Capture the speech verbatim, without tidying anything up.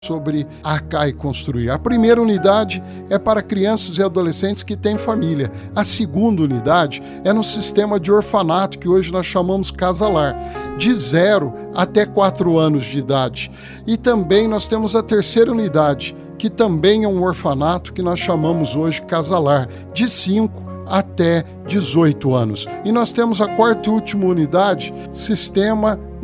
sobre arcar e construir. A primeira unidade é para crianças e adolescentes que têm família. A segunda unidade é no sistema de orfanato, que hoje nós chamamos Casa-Lar, de zero até quatro anos de idade. E também nós temos a terceira unidade, que também é um orfanato, que nós chamamos hoje Casa-Lar, de cinco até dezoito anos. E nós temos a quarta e última unidade, sistema